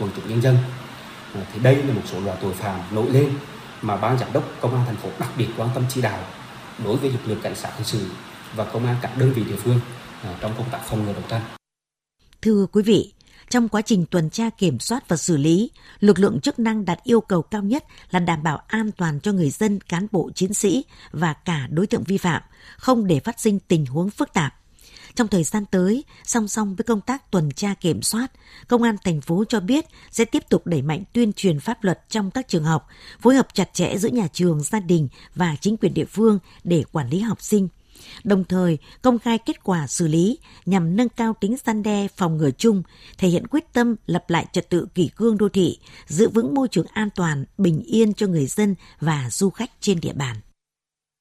quần chúng nhân dân. Thì đây là một số loại tội phạm nổi lên mà ban giám đốc công an thành phố đặc biệt quan tâm chỉ đạo đối với lực lượng cảnh sát hình sự và công an các đơn vị địa phương trong công tác phòng ngừa đấu tranh. Thưa quý vị, trong quá trình tuần tra kiểm soát và xử lý, lực lượng chức năng đặt yêu cầu cao nhất là đảm bảo an toàn cho người dân, cán bộ, chiến sĩ và cả đối tượng vi phạm, không để phát sinh tình huống phức tạp. Trong thời gian tới, song song với công tác tuần tra kiểm soát, Công an thành phố cho biết sẽ tiếp tục đẩy mạnh tuyên truyền pháp luật trong các trường học, phối hợp chặt chẽ giữa nhà trường, gia đình và chính quyền địa phương để quản lý học sinh. Đồng thời, công khai kết quả xử lý nhằm nâng cao tính răn đe phòng ngừa chung, thể hiện quyết tâm lập lại trật tự kỷ cương đô thị, giữ vững môi trường an toàn, bình yên cho người dân và du khách trên địa bàn.